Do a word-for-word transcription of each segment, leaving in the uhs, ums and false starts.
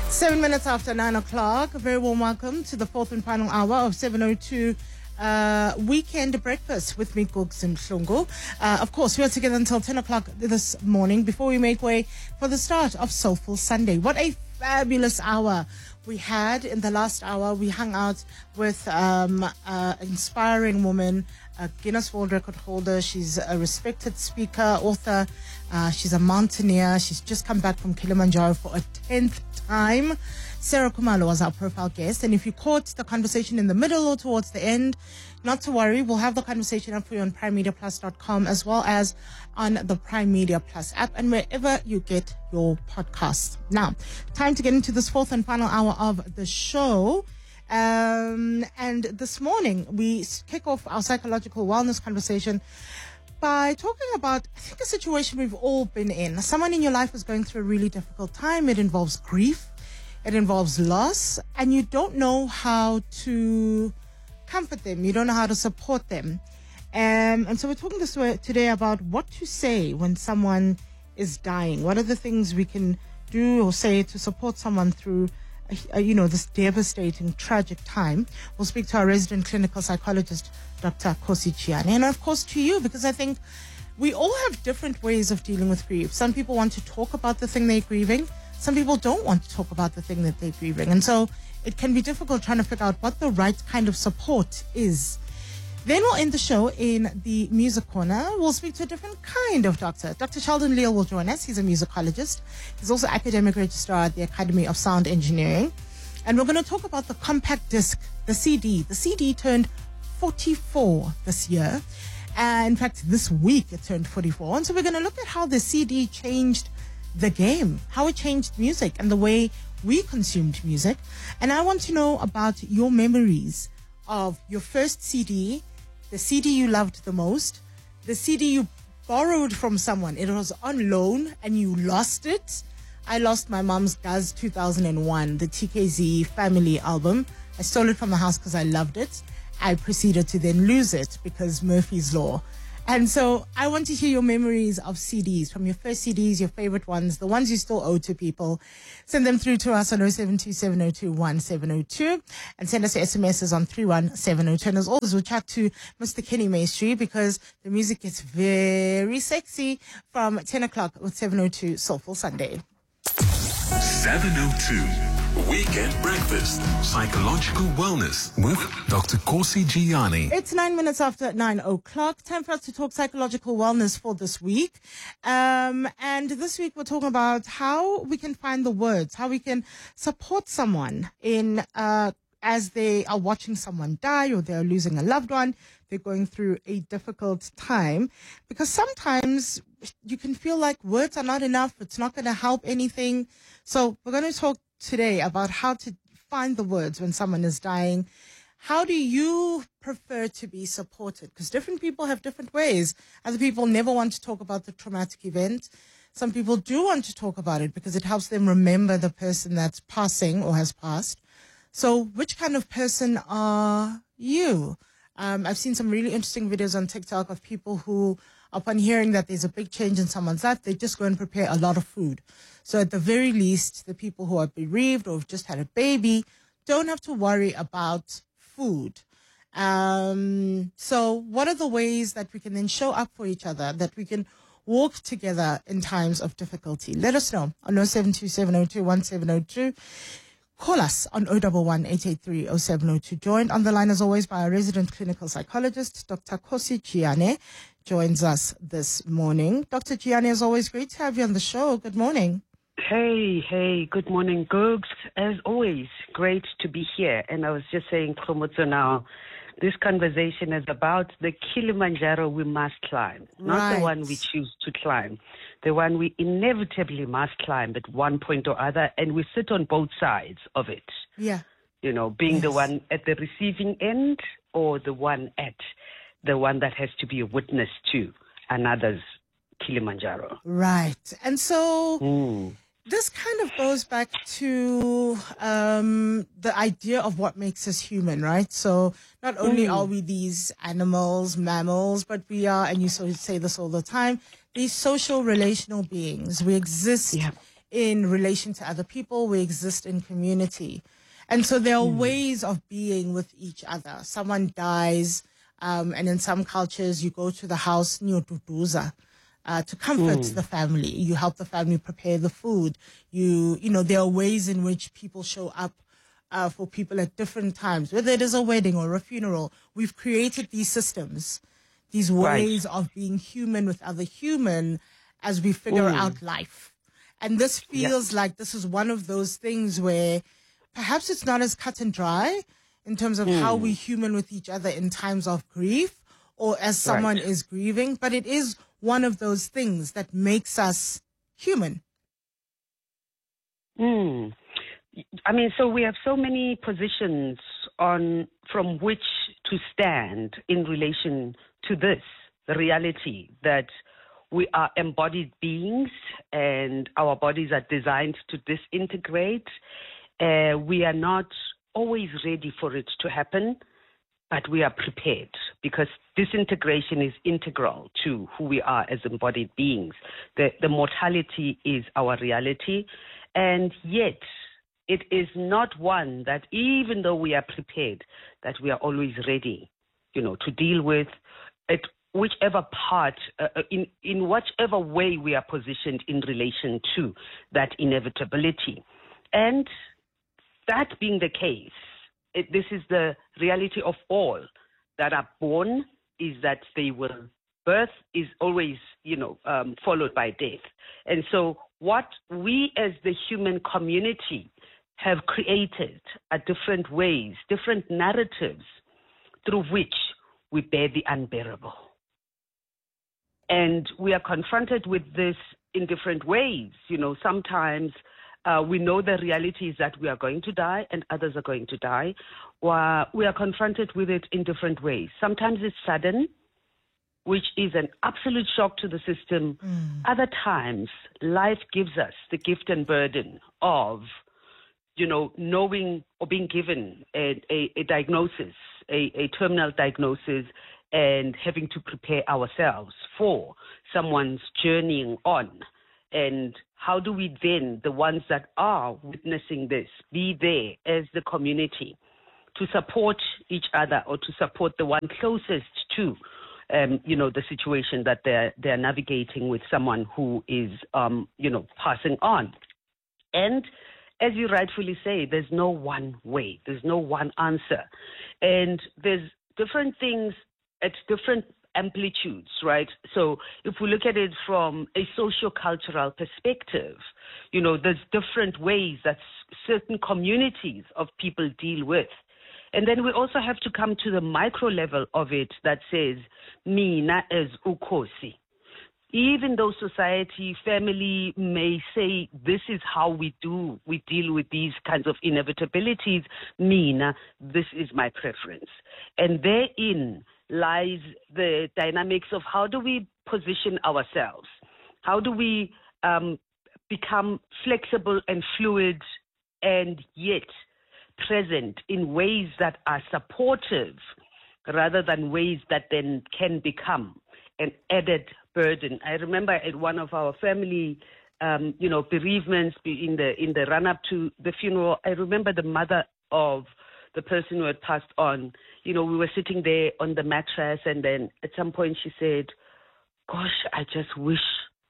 Seven minutes after nine o'clock. A very warm welcome to the fourth and final hour of seven oh two uh, Weekend Breakfast with me, Gugs and Mhlungu. Uh, of course, we are together until ten o'clock this morning before we make way for the start of Soulful Sunday. What a fabulous hour we had in the last hour. We hung out with um, an inspiring woman, a Guinness World Record holder. She's a respected speaker, author. Uh, she's a mountaineer. She's just come back from Kilimanjaro for a tenth time. Sarah Khumalo was our profile guest. And if you caught the conversation in the middle or towards the end, not to worry. We'll have the conversation up for you on prime media plus dot com as well as on the Prime Media Plus app and wherever you get your podcasts. Now, time to get into this fourth and final hour of the show. Um, and this morning, we kick off our psychological wellness conversation by talking about, I think, a situation we've all been in. Someone in your life is going through a really difficult time. It involves grief. It involves loss. And you don't know how to comfort them. You don't know how to support them. Um, and so we're talking this way today about what to say when someone is dying. What are the things we can do or say to support someone through Uh, you know, this devastating, tragic time. We'll speak to our resident clinical psychologist, Doctor Kgosi Jiyane. And of course to you, because I think we all have different ways of dealing with grief. Some people want to talk about the thing they're grieving. Some people don't want to talk about the thing that they're grieving. And so it can be difficult trying to figure out what the right kind of support is. Then we'll end the show in the music corner. We'll speak to a different kind of doctor. Doctor Sheldon Leal will join us. He's a musicologist. He's also academic registrar at the Academy of Sound Engineering. And we're going to talk about the compact disc, the C D. The C D turned forty-four this year. And in fact, this week it turned forty-four. And so we're going to look at how the C D changed the game, how it changed music and the way we consumed music. And I want to know about your memories of your first C D, the C D you loved the most, the C D you borrowed from someone. It was on loan and you lost it. I lost my mom's Guz two thousand one, the T K Z family album. I stole it from the house because I loved it. I proceeded to then lose it because Murphy's Law. And so I want to hear your memories of C Ds, from your first C Ds, your favorite ones, the ones you still owe to people. Send them through to us on oh seven two seven oh two one seven oh two and send us your S M Ses on three one seven oh two. And as always, we'll chat to Mister Kenny Maestri because the music gets very sexy from ten o'clock with seven oh two Soulful Sunday. seven oh two Weekend Breakfast, Psychological Wellness with Doctor Kgosi Jiyane. It's nine minutes after nine o'clock. Time for us to talk psychological wellness for this week. Um, and this week we're talking about how we can find the words, how we can support someone in uh, as they are watching someone die or they're losing a loved one. They're going through a difficult time. Because sometimes you can feel like words are not enough. It's not going to help anything. So we're going to talk today about how to find the words when someone is dying. How do you prefer to be supported? Because different people have different ways. Other people never want to talk about the traumatic event. Some people do want to talk about it because it helps them remember the person that's passing or has passed. So which kind of person are you? Um, I've seen some really interesting videos on TikTok of people who, upon hearing that there's a big change in someone's life, they just go and prepare a lot of food. So at the very least, the people who are bereaved or have just had a baby don't have to worry about food. Um, so what are the ways that we can then show up for each other, that we can walk together in times of difficulty? Let us know on oh seven two seven oh two one seven oh two. Call us on oh one one, eight eight three, oh seven oh two. Joined on the line as always by our resident clinical psychologist, Doctor Kgosi Jiyane, joins us this morning. Doctor Jiyane, as always, great to have you on the show. Good morning. Hey, hey, good morning, Googs. As always, great to be here. And I was just saying, Khomotso, now, this conversation is about the Kilimanjaro we must climb, not Right. the one we choose to climb, the one we inevitably must climb at one point or other, and we sit on both sides of it. Yeah. You know, being Yes. the one at the receiving end or the one at the one that has to be a witness to another's Kilimanjaro. Right. And so Mm. this kind of goes back to um, the idea of what makes us human, right? So not only Mm. are we these animals, mammals, but we are, and you sort of say this all the time, these social relational beings. We exist Yeah. in relation to other people. We exist in community. And so there are mm. ways of being with each other. Someone dies, um, and in some cultures, you go to the house, nyotutuza, uh, to comfort mm. the family. You help the family prepare the food. You, you know, there are ways in which people show up uh, for people at different times, whether it is a wedding or a funeral. We've created these systems, these ways right. of being human with other human as we figure mm. out life. And this feels yeah. like this is one of those things where perhaps it's not as cut and dry in terms of mm. how we human with each other in times of grief or as someone right. is grieving, but it is one of those things that makes us human. Mm. I mean, so we have so many positions on from which to stand in relation to this, the reality that we are embodied beings and our bodies are designed to disintegrate. Uh, we are not always ready for it to happen, but we are prepared because disintegration is integral to who we are as embodied beings. The, the mortality is our reality, and yet it is not one that, even though we are prepared, that we are always ready, you know, to deal with it, whichever part, uh, in, in whichever way we are positioned in relation to that inevitability. And that being the case, it, this is the reality of all that are born, is that they will, birth is always, you know, um, followed by death. And so what we as the human community have created are different ways, different narratives through which we bear the unbearable. And we are confronted with this in different ways. You know, sometimes uh, we know the reality is that we are going to die and others are going to die. Or we are confronted with it in different ways. Sometimes it's sudden, which is an absolute shock to the system. Mm. Other times, life gives us the gift and burden of, you know, knowing or being given a, a, a diagnosis, a, a terminal diagnosis, and having to prepare ourselves for someone's journeying on. And how do we then, the ones that are witnessing this, be there as the community to support each other or to support the one closest to, um, you know, the situation that they're, they're navigating with someone who is, um, you know, passing on. And as you rightfully say, there's no one way, there's no one answer. And there's different things at different amplitudes, right? So if we look at it from a socio-cultural perspective, you know, there's different ways that certain communities of people deal with. And then we also have to come to the micro level of it that says, mina as ukhosi. Even though society, family may say this is how we do, we deal with these kinds of inevitabilities, mina, this is my preference. And therein lies the dynamics of how do we position ourselves? How do we um, become flexible and fluid and yet present in ways that are supportive rather than ways that then can become an added burden. I remember at one of our family, um, you know, bereavements in the in the run-up to the funeral, I remember the mother of the person who had passed on. You know, we were sitting there on the mattress, and then at some point she said, gosh, I just wish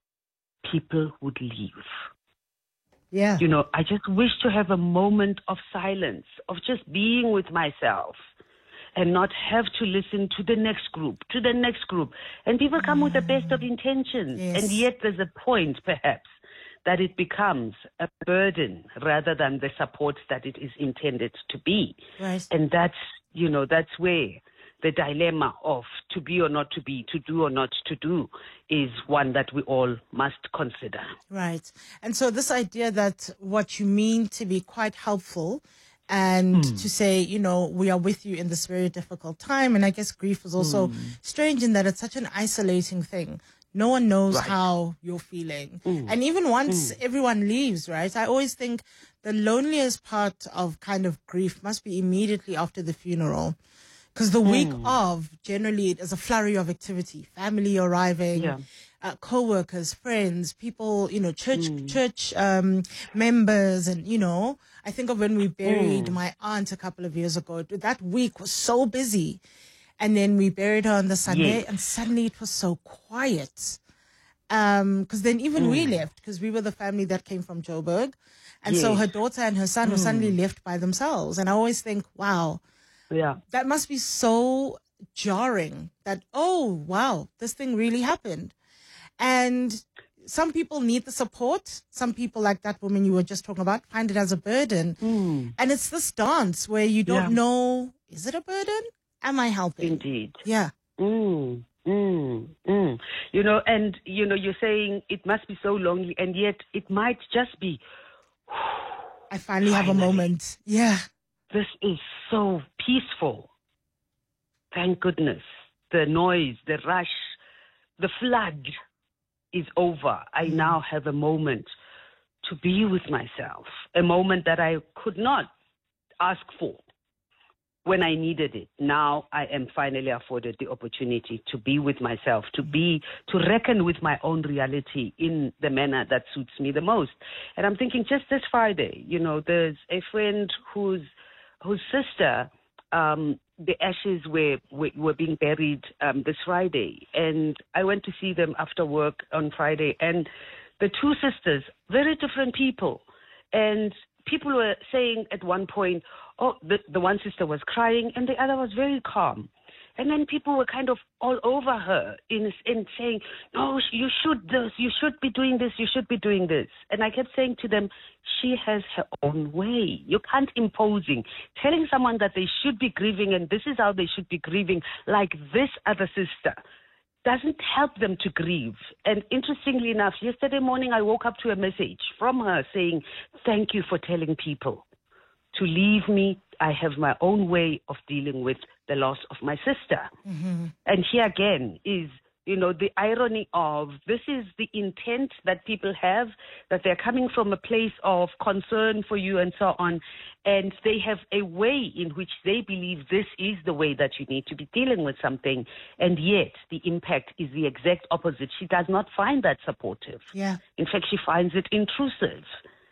people would leave. Yeah. You know, I just wish to have a moment of silence, of just being with myself, and not have to listen to the next group, to the next group. And people come mm. with the best of intentions. Yes. And yet there's a point, perhaps, that it becomes a burden rather than the support that it is intended to be. Right. And that's, you know, that's where the dilemma of to be or not to be, to do or not to do, is one that we all must consider. Right. And so this idea that what you mean to be quite helpful and mm. to say, you know, we are with you in this very difficult time. And I guess grief is also mm. strange in that it's such an isolating thing. No one knows right. how you're feeling. Mm. And even once mm. everyone leaves, right, I always think the loneliest part of kind of grief must be immediately after the funeral. Because the mm. week of, generally, it is a flurry of activity, family arriving, yeah. uh, co-workers, friends, people, you know, church, Mm. church, um, members. And, you know, I think of when we buried Mm. my aunt a couple of years ago. That week was so busy. And then we buried her on the Sunday, Yes. and suddenly it was so quiet. Um, cause then even we Mm. left, because we were the family that came from Joburg. And so Yes. her daughter and her son were suddenly left by themselves. And I always think, wow, Yeah. that must be so jarring that, oh, wow, this thing really happened. And some people need the support. Some people, like that woman you were just talking about, find it as a burden. Mm. And it's this dance where you don't Yeah. know, is it a burden? Am I helping? Indeed. Yeah. Mm, mm, mm. You know, and, you know, you're saying it must be so lonely, and yet it might just be, I finally have a Finally. moment. Yeah. this is so peaceful. Thank goodness. The noise, the rush, the flood is over. I now have a moment to be with myself, a moment that I could not ask for when I needed it. Now I am finally afforded the opportunity to be with myself, to be, to reckon with my own reality in the manner that suits me the most. And I'm thinking, just this Friday, you know, there's a friend whose whose sister, um, the ashes were, were, were being buried um, this Friday. And I went to see them after work on Friday. And the two sisters, very different people. And people were saying at one point, oh, the, the one sister was crying and the other was very calm. And then people were kind of all over her in, in saying, no, you should this, you should be doing this, you should be doing this. And I kept saying to them, she has her own way. You can't imposing, telling someone that they should be grieving and this is how they should be grieving, like this other sister, doesn't help them to grieve. And interestingly enough, yesterday morning I woke up to a message from her saying, thank you for telling people to leave me. I have my own way of dealing with the loss of my sister. Mm-hmm. And here again is, you know, the irony of this is the intent that people have, that they're coming from a place of concern for you and so on. And they have a way in which they believe this is the way that you need to be dealing with something. And yet the impact is the exact opposite. She does not find that supportive. Yeah. In fact, she finds it intrusive.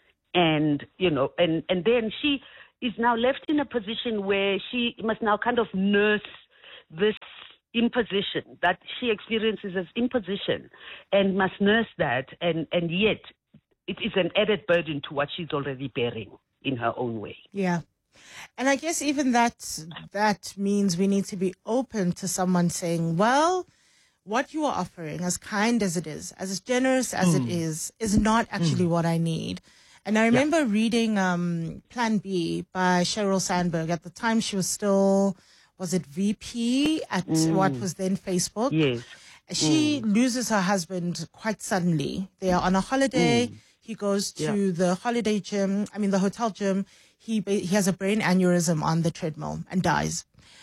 And, you know, and, and then she is now left in a position where she must now kind of nurse this imposition that she experiences as imposition and must nurse that. And, and yet it is an added burden to what she's already bearing in her own way. Yeah. And I guess even that, that means we need to be open to someone saying, well, what you are offering, as kind as it is, as generous as Mm. it is, is not actually what I need. And I remember reading um, Plan B by Sheryl Sandberg. At the time, she was still, was it V P at what was then Facebook? Yes. She loses her husband quite suddenly. They are on a holiday. He goes to Yeah. the holiday gym, I mean the hotel gym. He ba- he has a brain aneurysm on the treadmill and dies.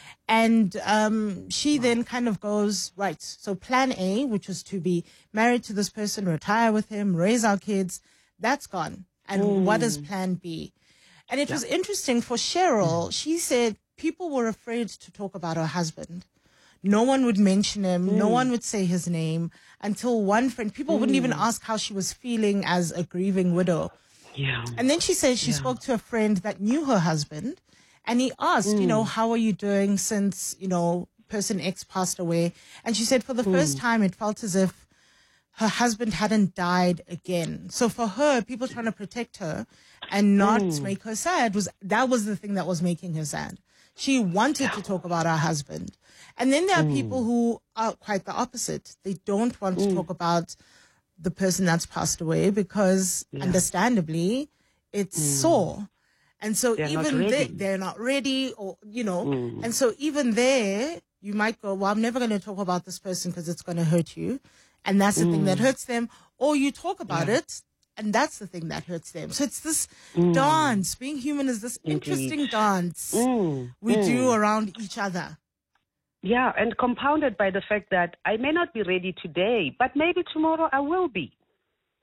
And um, she then kind of goes, right, so plan A, which was to be married to this person, retire with him, raise our kids, that's gone. And what is plan B? And it was interesting for Cheryl. She said people were afraid to talk about her husband. No one would mention him. No one would say his name until one friend, people wouldn't even ask how she was feeling as a grieving widow. Yeah. And then she said she Yeah. spoke to a friend that knew her husband, and he asked, you know, how are you doing since, you know, person X passed away? And she said for the first time it felt as if her husband hadn't died again. So for her, people trying to protect her and not make her sad, was that was the thing that was making her sad. She wanted to talk about her husband. And then there are people who are quite the opposite. They don't want to talk about the person that's passed away because understandably it's sore. And so They're not even they, ready. they're not ready, or, you know, and so even there, you might go, well, I'm never going to talk about this person because it's going to hurt you. And that's the thing that hurts them. Or you talk about it, and that's the thing that hurts them. So it's this dance. Being human is this Indeed. interesting dance Mm. we Mm. do around each other. Yeah, and compounded by the fact that I may not be ready today, but maybe tomorrow I will be.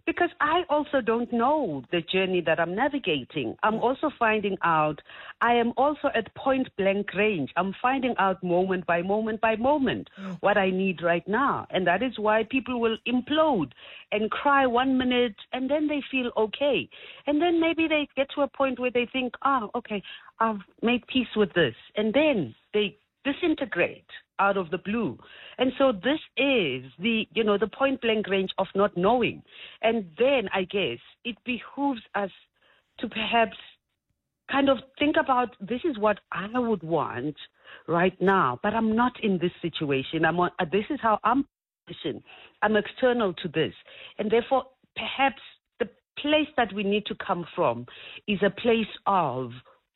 because I also don't know the journey that I'm navigating. I'm also finding out, I am also at point blank range. I'm finding out moment by moment by moment mm. what I need right now. And that is why people will implode and cry one minute and then they feel okay. And then maybe they get to a point where they think, oh, okay, I've made peace with this. And then they disintegrate out of the blue. And so this is the, you know, the point blank range of not knowing. And then I guess it behooves us to perhaps kind of think about, this is what I would want right now, but I'm not in this situation. I'm on, uh, this is how I'm positioned. I'm external to this. And therefore, perhaps the place that we need to come from is a place of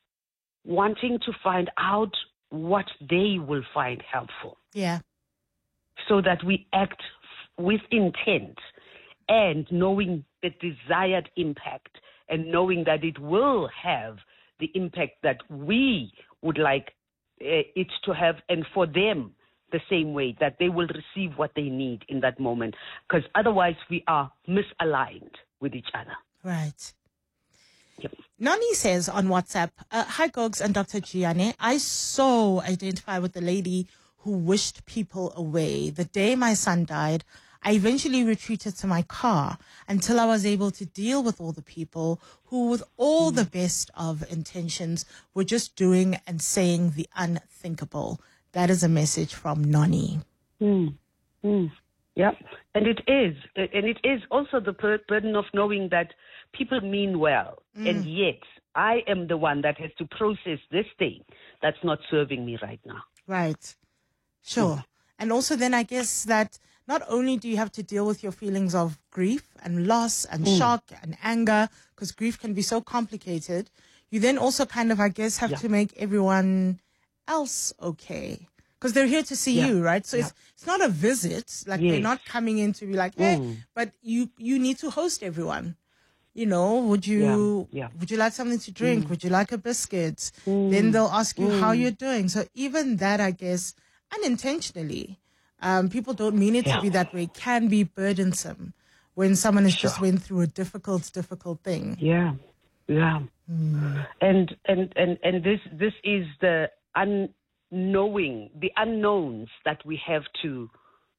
wanting to find out what they will find helpful. Yeah. So that we act with intent and knowing the desired impact and knowing that it will have the impact that we would like uh, it to have, and for them the same way, that they will receive what they need in that moment. Because otherwise we are misaligned with each other. Right. Yep. Nani says on WhatsApp, uh, hi Gogs and Doctor Gianni, I so identify with the lady who wished people away. The day my son died, I eventually retreated to my car until I was able to deal with all the people who, with all mm. the best of intentions, were just doing and saying the unthinkable. That is a message from Nani. Mm. Mm. Yeah, and it is. And it is also the burden of knowing that people mean well. Mm. And yet, I am the one that has to process this thing that's not serving me right now. Right. Sure. Mm. And also then I guess that not only do you have to deal with your feelings of grief and loss and mm. shock and anger, because grief can be so complicated, you then also kind of, I guess, have yeah. to make everyone else okay. Because they're here to see yeah. you, right? So yeah. it's it's not a visit. Like yes. they're not coming in to be like, hey, mm. but you you need to host everyone. You know, would you yeah. Yeah. would you like something to drink? Mm. Would you like a biscuit? Mm. Then they'll ask you mm. how you're doing. So even that, I guess, unintentionally, um, people don't mean it yeah. to be that way, can be burdensome when someone has sure. just went through a difficult, difficult thing. Yeah, yeah. Mm. And and and and this this is the un. knowing the unknowns that we have to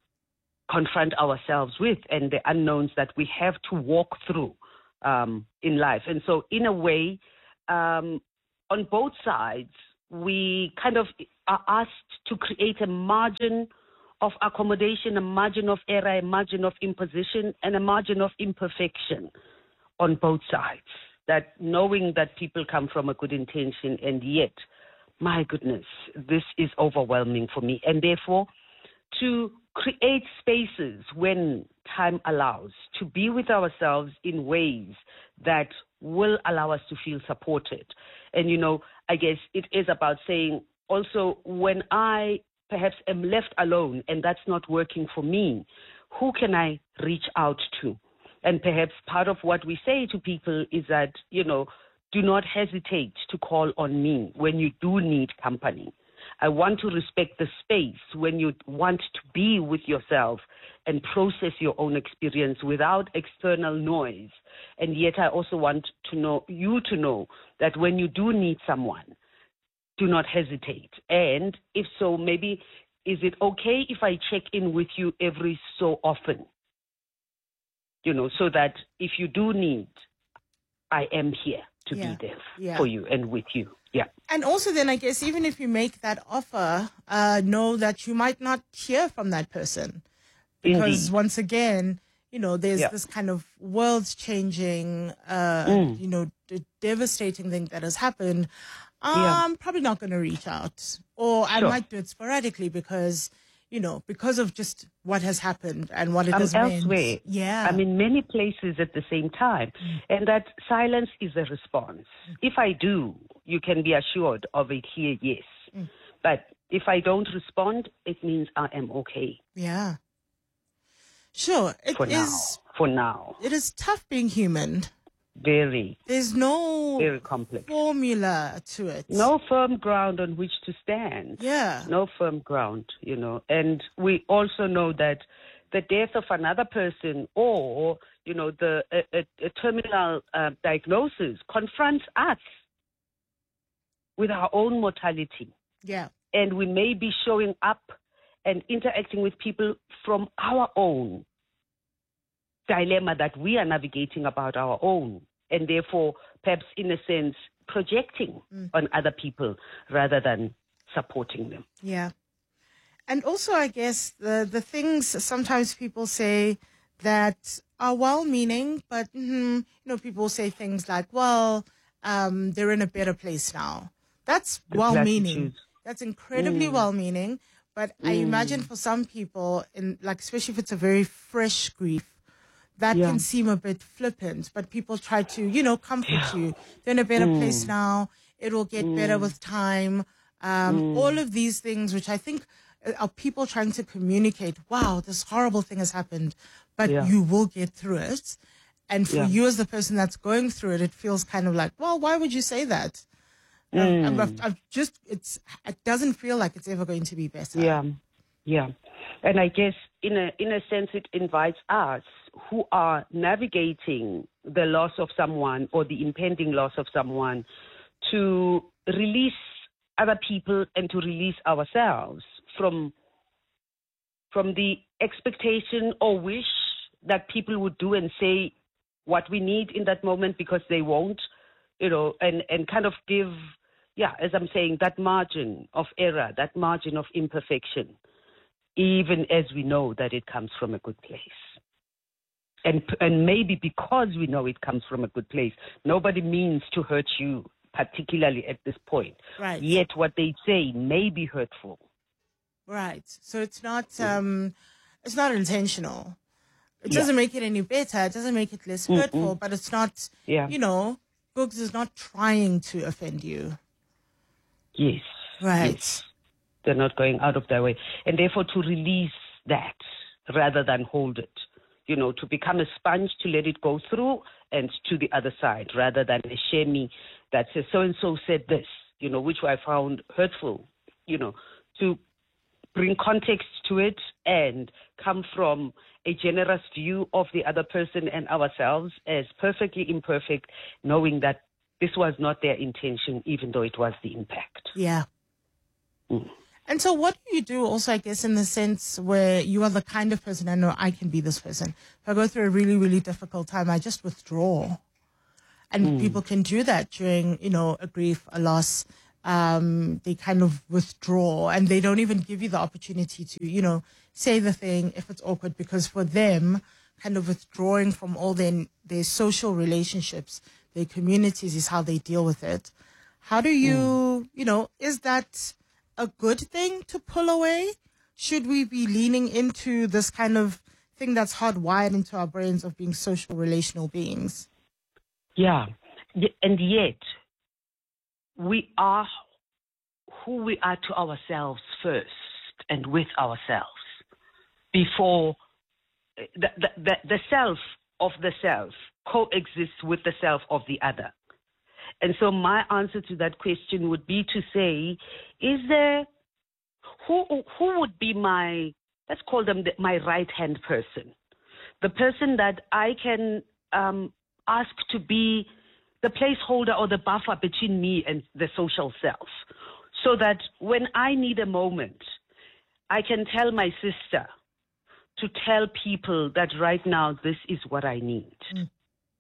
confront ourselves with and the unknowns that we have to walk through um, in life. And so in a way, um, on both sides, we kind of are asked to create a margin of accommodation, a margin of error, a margin of imposition, and a margin of imperfection on both sides. That knowing that people come from a good intention, and yet, my goodness, this is overwhelming for me. And therefore, to create spaces when time allows, to be with ourselves in ways that will allow us to feel supported. And, you know, I guess it is about saying also, when I perhaps am left alone and that's not working for me, who can I reach out to? And perhaps part of what we say to people is that, you know, do not hesitate to call on me when you do need company. I want to respect the space when you want to be with yourself and process your own experience without external noise. And yet I also want to know you to know that when you do need someone, do not hesitate. And if so, maybe is it okay if I check in with you every so often? You know, so that if you do need, I am here to yeah. be there yeah. for you and with you. Yeah. And also then I guess even if you make that offer, uh, know that you might not hear from that person. Because Indeed. once again, you know, there's yeah. this kind of world-changing, uh, mm. you know, d- devastating thing that has happened. I'm yeah. probably not going to reach out. Or I sure. might do it sporadically because, you know, because of just what has happened and what it I'm has elsewhere. meant. Yeah. I'm in many places at the same time. Mm. And that silence is a response. Mm. If I do, you can be assured of it here, yes. Mm. But if I don't respond, it means I am okay. Yeah. Sure. It For is, now. For now. It is tough being human. Very. There's no very complex formula to it. No firm ground on which to stand. Yeah. No firm ground, you know. And we also know that the death of another person or, you know, the a, a, a terminal uh, diagnosis confronts us with our own mortality. Yeah. And we may be showing up and interacting with people from our own dilemma that we are navigating about our own, and therefore perhaps in a sense projecting mm. on other people rather than supporting them. Yeah. And also, I guess the the things sometimes people say that are well-meaning, but mm, you know, people say things like, well, um, they're in a better place now. That's the well-meaning. Gratitude. That's incredibly mm. well-meaning. But mm. I imagine for some people, in like especially if it's a very fresh grief, that yeah. can seem a bit flippant. But people try to, you know, comfort yeah. you. They're in a better mm. place now. It will get mm. better with time. Um, mm. All of these things, which I think are people trying to communicate, wow, this horrible thing has happened, but yeah. you will get through it. And for yeah. you as the person that's going through it, it feels kind of like, well, why would you say that? Mm. Um, I've, I've just, it's, it doesn't feel like it's ever going to be better. Yeah, yeah. And I guess in a, in a sense, it invites us who are navigating the loss of someone or the impending loss of someone to release other people and to release ourselves from from the expectation or wish that people would do and say what we need in that moment, because they won't, you know, and, and kind of give, yeah, as I'm saying, that margin of error, that margin of imperfection, even as we know that it comes from a good place. And and maybe because we know it comes from a good place, nobody means to hurt you, particularly at this point. Right. Yet what they say may be hurtful. Right. So it's not um, it's not intentional. It doesn't yeah. make it any better. It doesn't make it less hurtful. Mm-mm. But it's not, yeah. you know, Googs is not trying to offend you. Yes. Right. Yes. They're not going out of their way. And therefore to release that rather than hold it. You know, to become a sponge, to let it go through and to the other side, rather than a shame that says so-and-so said this, you know, which I found hurtful, you know, to bring context to it and come from a generous view of the other person and ourselves as perfectly imperfect, knowing that this was not their intention, even though it was the impact. Yeah. Mm. And so what do you do also, I guess, in the sense where you are the kind of person, I know I can be this person. If I go through a really, really difficult time, I just withdraw. And mm. people can do that during, you know, a grief, a loss. Um, they kind of withdraw and they don't even give you the opportunity to, you know, say the thing if it's awkward, because for them, kind of withdrawing from all their, their social relationships, their communities is how they deal with it. How do you, mm. you know, is that a good thing to pull away? Should we be leaning into this kind of thing that's hardwired into our brains of being social, relational beings? Yeah, and yet we are who we are to ourselves first and with ourselves before the, the, the, the self of the self coexists with the self of the other. And so my answer to that question would be to say, is there, who who would be my, let's call them the, my right-hand person, the person that I can um, ask to be the placeholder or the buffer between me and the social self, so that when I need a moment, I can tell my sister to tell people that right now this is what I need. Mm.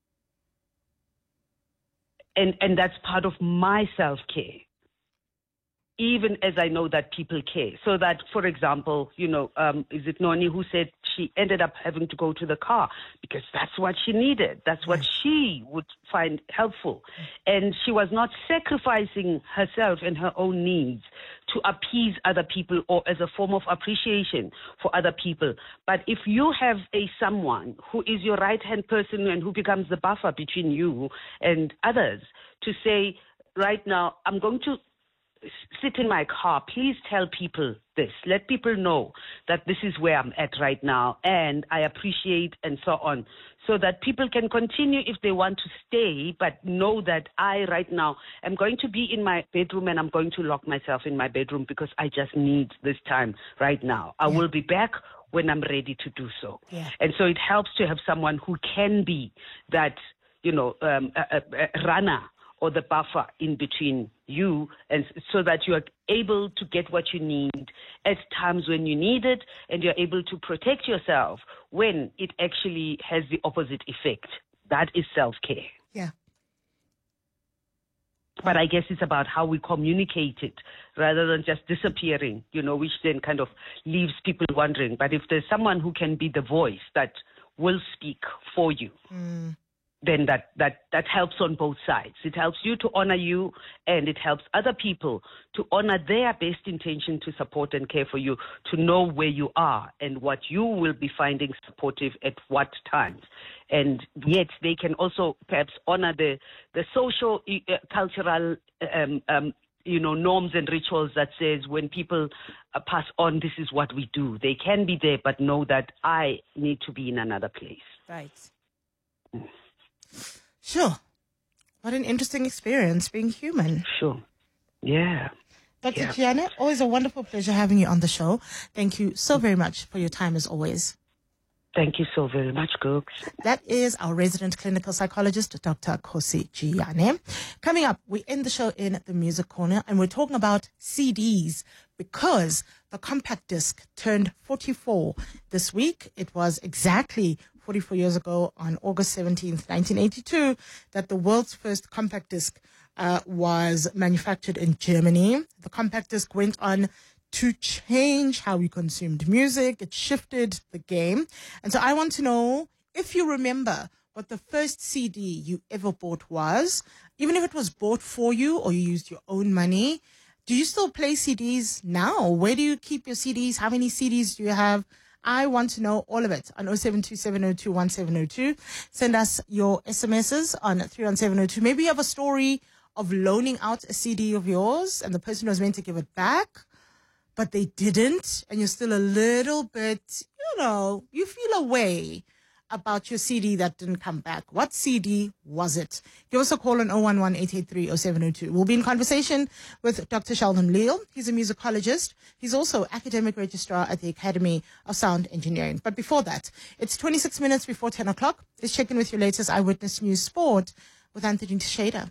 And and that's part of my self-care, even as I know that people care. So that, for example, you know, um, is it Noni who said she ended up having to go to the car because that's what she needed. That's what she would find helpful. And she was not sacrificing herself and her own needs to appease other people or as a form of appreciation for other people. But if you have a someone who is your right-hand person and who becomes the buffer between you and others to say, right now, I'm going to sit in my car, please tell people this. Let people know that this is where I'm at right now and I appreciate and so on, so that people can continue if they want to stay, but know that I right now am going to be in my bedroom and I'm going to lock myself in my bedroom because I just need this time right now. I will be back when I'm ready to do so. Yeah. And so it helps to have someone who can be that, you know, um, a, a, a runner or the buffer in between you, and so that you are able to get what you need at times when you need it, and you're able to protect yourself when it actually has the opposite effect. That is self-care. Yeah. But I guess it's about how we communicate it rather than just disappearing, you know, which then kind of leaves people wondering. But if there's someone who can be the voice that will speak for you, Mm. then that, that, that helps on both sides. It helps you to honor you, and it helps other people to honor their best intention to support and care for you, to know where you are and what you will be finding supportive at what times. And yet they can also perhaps honor the, the social, uh, cultural, um, um, you know, norms and rituals that says when people uh, pass on, this is what we do. They can be there, but know that I need to be in another place. Right. Sure. What an interesting experience being human. Sure. Yeah. Doctor Yeah. Gianni, always a wonderful pleasure having you on the show. Thank you so very much for your time as always. Thank you so very much, Gooks. That is our resident clinical psychologist, Doctor Kosi Gianni. Coming up, we end the show in the music corner, and we're talking about C Ds because the compact disc turned forty-four this week. It was exactly forty-four years ago on August seventeenth, nineteen eighty-two, that the world's first compact disc uh, was manufactured in Germany. The compact disc went on to change how we consumed music. It shifted the game. And so I want to know if you remember what the first C D you ever bought was, even if it was bought for you or you used your own money. Do you still play C Ds now? Where do you keep your C Ds? How many C Ds do you have? I want to know all of it on oh seven two seven oh two one seven oh two. Send us your S M Ses on three one seven oh two. Maybe you have a story of loaning out a C D of yours and the person was meant to give it back, but they didn't, and you're still a little bit, you know, you feel a way about your C D that didn't come back. What C D was it? Give us a call on oh one one, eight eight three, oh seven oh two. We'll be in conversation with Doctor Sheldon Leal. He's a musicologist. He's also academic registrar at the Academy of Sound Engineering. But before that, it's twenty-six minutes before ten o'clock. Let's check in with your latest Eyewitness News Sport with Anthony Teixeira.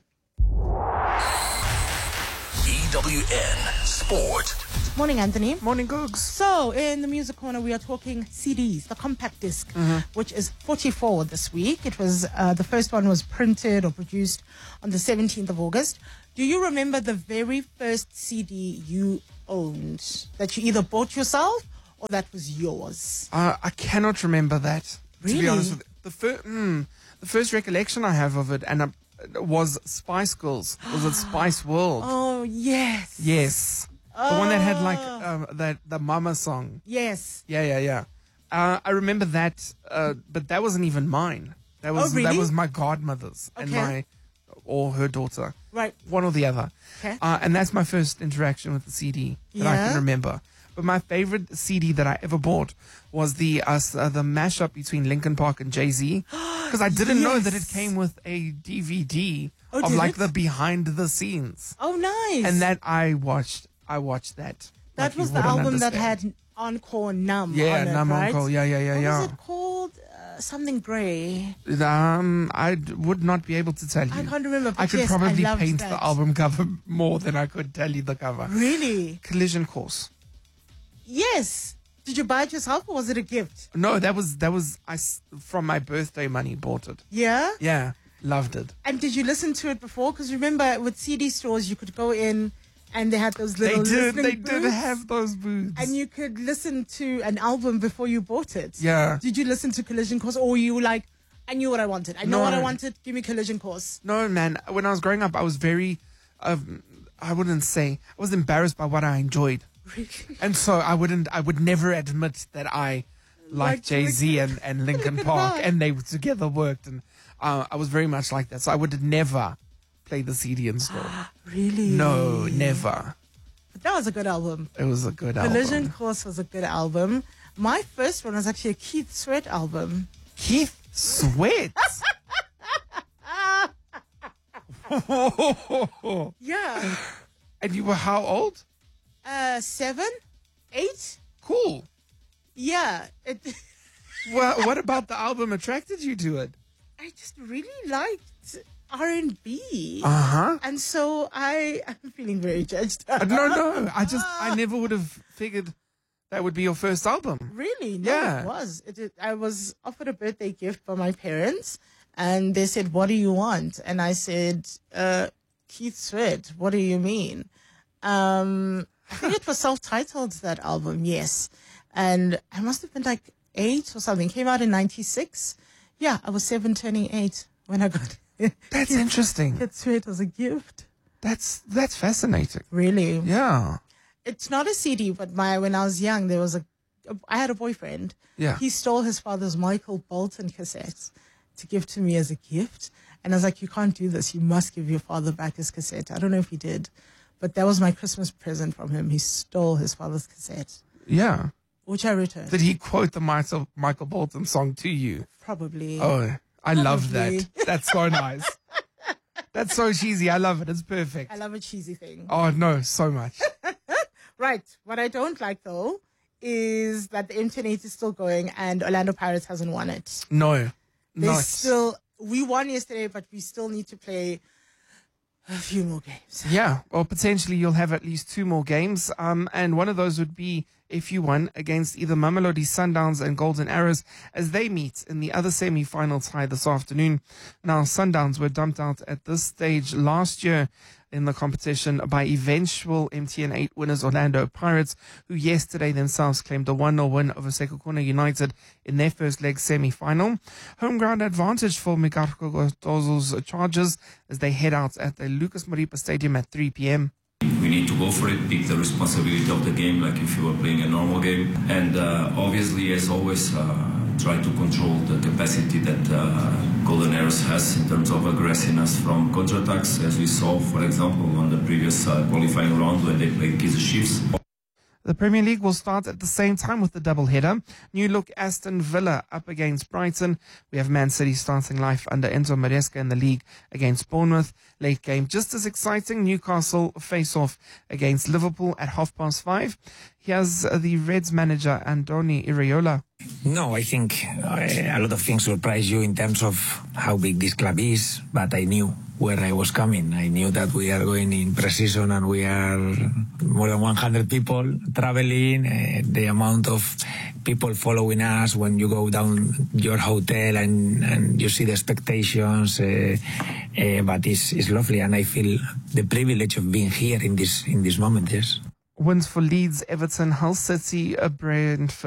E W N Sport. Morning, Anthony. Morning, Googs. So, in the music corner, we are talking C Ds, the compact disc, which is forty-four this week. It was, uh, the first one was printed or produced on the seventeenth of August. Do you remember the very first C D you owned that you either bought yourself or that was yours? Uh, I cannot remember that. To Really? be honest with you. The, fir- mm, the first recollection I have of it and uh, was Spice Girls. Was it Spice World? Oh, yes. Yes. The one that had like Oh. um, that the Mama song. Yes. Yeah, yeah, yeah. Uh, I remember that, uh, but that wasn't even mine. That was Oh, really? that was my godmother's and Okay. my or her daughter. Right. One or the other. Okay. Uh, and that's my first interaction with the C D that I Yeah? can remember. But my favorite C D that I ever bought was the uh, s- uh, the mashup between Linkin Park and Jay-Z. Because I didn't know that it Yes. came with a D V D Oh, of did like it? the behind the scenes. Oh, nice. And that I watched. I watched that. That Like you was the wouldn't album that understand. had Encore Numb Yeah, on it, Numb right? Encore. Yeah, yeah, yeah, what yeah. was it called? Uh, something grey. Um, I d- would not be able to tell you. I can't remember, but I could yes, I probably loved paint that. the album cover more than I could tell you the cover. Really? Collision Course. Yes. Did you buy it yourself or was it a gift? No, that was that was I s- from my birthday money bought it. Yeah? Yeah, loved it. And did you listen to it before? Because remember, with C D stores, you could go in and they had those They little did. listening They did booths, have those booths. and you could listen to an album before you bought it. Yeah. Did you listen to Collision Course, or were you like, I knew what I wanted. I know what I No. wanted. Give me Collision Course. No, man. When I was growing up, I was very, um, I wouldn't say, I was embarrassed by what I enjoyed. Really? And so I wouldn't, I would never admit that I liked Liked Jay Z and, and Linkin Linkin Park, Park. and they together worked, and uh, I was very much like that. So I would never play the C D in store. Really? No, never. But that was a good album. It was a good Collision album. Course was a good album. My first one was actually a Keith Sweat album. Keith Sweat. Yeah. And you were how old? Uh, seven? Eight? Cool. Yeah, it, Well, what about the album attracted you to it? I just really liked R and B. Uh huh. And so I, I'm feeling very judged. No, no. I just, I never would have figured that would be your first album. Really? No, Yeah. it was. It, it, I was offered a birthday gift by my parents, and they said, "What do you want?" And I said, uh, "Keith Sweat. What do you mean?" Um, I think it was self-titled, that album, yes. And I must have been like eight or something. Came out in ninety-six. Yeah, I was seven, turning eight when I got it. That's interesting. Keith Sweat as a gift. That's that's fascinating. Really? Yeah. It's not a C D, but my when I was young, there was a, I had a boyfriend. Yeah. He stole his father's Michael Bolton cassettes to give to me as a gift. And I was like, you can't do this. You must give your father back his cassette. I don't know if he did, but that was my Christmas present from him. He stole his father's cassette, Yeah. which I returned. Did he quote the Michael Michael Bolton song to you? Probably. Oh, I love Probably. that. That's so nice. That's so cheesy. I love it. It's perfect. I love a cheesy thing. Oh no, so much. Right. What I don't like, though, is that the M ten eight is still going and Orlando Pirates hasn't won it. No. They Not. still, we won yesterday, but we still need to play a few more games. Yeah, well, potentially you'll have at least two more games, um, and one of those would be if you won against either Mamelodi Sundowns and Golden Arrows as they meet in the other semi-final tie this afternoon. Now, Sundowns were dumped out at this stage last year in the competition by eventual M T N eight winners Orlando Pirates, who yesterday themselves claimed a one nil win over Sekhukhune United in their first leg semi-final. Home ground advantage for Mikarko Gotozo's Chargers as they head out at the Lucas Moripa Stadium at three p.m. We need to go for it, take the responsibility of the game like if you were playing a normal game. And uh, obviously, as always, uh, try to control the capacity that uh, Golden Arrows has in terms of aggressiveness from counterattacks, as we saw, for example, on the previous uh, qualifying round when they played Kaizer Chiefs. The Premier League will start at the same time with the double-header. New look Aston Villa up against Brighton. We have Man City starting life under Enzo Maresca in the league against Bournemouth. Late game just as exciting. Newcastle face off against Liverpool at half past five. Here's uh, the Reds manager Andoni Iraola. No, I think uh, a lot of things surprise you in terms of how big this club is, but I knew where I was coming. I knew that we are going in pre-season and we are more than one hundred people traveling. Uh, the amount of people following us when you go down your hotel and, and you see the expectations, uh, uh, but it's, it's lovely, and I feel the privilege of being here in this in this moment. Yes. Wins for Leeds, Everton, Hull City, uh, Brentford.